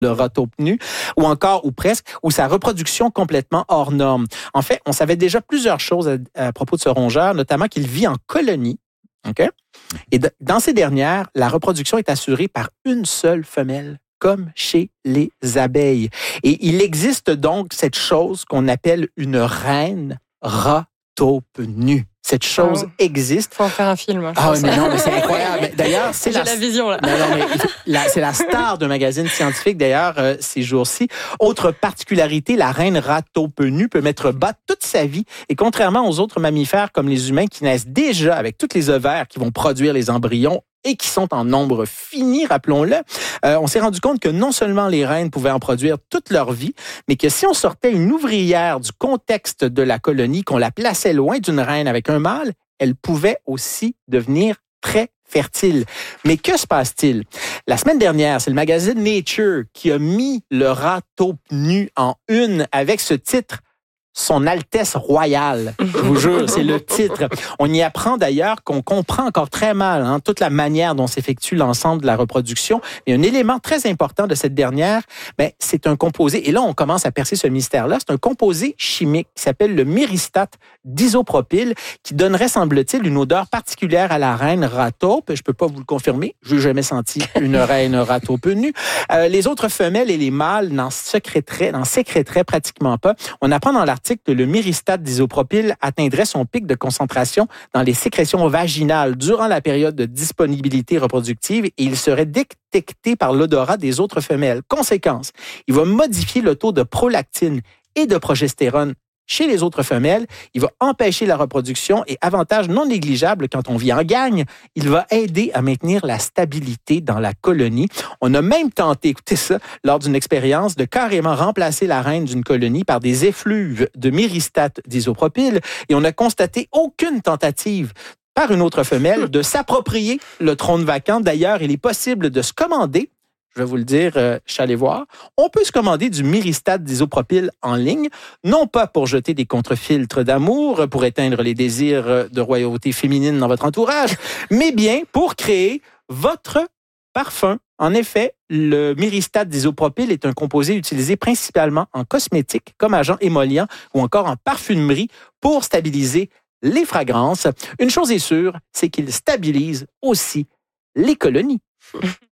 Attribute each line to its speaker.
Speaker 1: le râteau-pnu, ou encore, ou presque, ou sa reproduction complètement hors norme. En fait, on savait déjà plusieurs choses à propos de ce rongeur, notamment qu'il vit en colonie. OK? Et dans ces dernières, la reproduction est assurée par une seule femelle, comme chez les abeilles. Et il existe donc cette chose qu'on appelle une reine râteau-pnu. Cette chose existe.
Speaker 2: Faut en faire un film.
Speaker 1: Ah oui, mais non, mais c'est incroyable. D'ailleurs, c'est
Speaker 2: la vision là.
Speaker 1: Non, c'est la star d'un magazine scientifique d'ailleurs ces jours-ci. Autre particularité, la reine râteau-pnu peut mettre bas toute sa vie et contrairement aux autres mammifères comme les humains qui naissent déjà avec tous les ovaires qui vont produire les embryons et qui sont en nombre fini, rappelons-le, on s'est rendu compte que non seulement les reines pouvaient en produire toute leur vie, mais que si on sortait une ouvrière du contexte de la colonie, qu'on la plaçait loin d'une reine avec un mâle, elle pouvait aussi devenir très fertile. Mais que se passe-t-il? La semaine dernière, c'est le magazine Nature qui a mis le râteau-pnu en une avec ce titre Son Altesse royale. Je vous jure, c'est le titre. On y apprend d'ailleurs qu'on comprend encore très mal toute la manière dont s'effectue l'ensemble de la reproduction. Mais un élément très important de cette dernière, c'est un composé. Et là, on commence à percer ce mystère-là. C'est un composé chimique qui s'appelle le myristate d'isopropyl qui donnerait, semble-t-il, une odeur particulière à la reine râteau. Je peux pas vous le confirmer. Je n'ai jamais senti une reine râteau-pnue. Les autres femelles et les mâles n'en sécréteraient pratiquement pas. On apprend dans l'article que le myristate d'isopropyl atteindrait son pic de concentration dans les sécrétions vaginales durant la période de disponibilité reproductive et il serait détecté par l'odorat des autres femelles. Conséquence, il va modifier le taux de prolactine et de progestérone chez les autres femelles, il va empêcher la reproduction et avantage non négligeable quand on vit en gagne, il va aider à maintenir la stabilité dans la colonie. On a même tenté, écoutez ça, lors d'une expérience de carrément remplacer la reine d'une colonie par des effluves de myristate d'isopropyl et on n'a constaté aucune tentative par une autre femelle de s'approprier le trône vacant. D'ailleurs, il est possible de se commander. Je vais vous le dire, je suis allé voir. On peut se commander du myristate d'isopropyl en ligne, non pas pour jeter des contre-filtres d'amour, pour éteindre les désirs de royauté féminine dans votre entourage, mais bien pour créer votre parfum. En effet, le myristate d'isopropyl est un composé utilisé principalement en cosmétique, comme agent émollient ou encore en parfumerie pour stabiliser les fragrances. Une chose est sûre, c'est qu'il stabilise aussi les colonies.